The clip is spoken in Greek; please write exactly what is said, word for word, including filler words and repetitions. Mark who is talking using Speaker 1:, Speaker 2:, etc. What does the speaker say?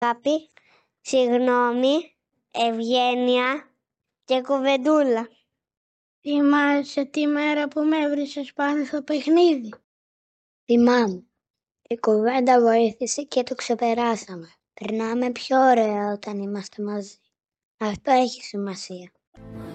Speaker 1: Αγάπη, συγγνώμη, ευγένεια και κουβεντούλα.
Speaker 2: Θυμάσαι τη μέρα που με έβρισες πάνω στο παιχνίδι?
Speaker 1: Θυμάμαι. Η κουβέντα βοήθησε και το ξεπεράσαμε. Περνάμε πιο ωραία όταν είμαστε μαζί. Αυτό έχει σημασία.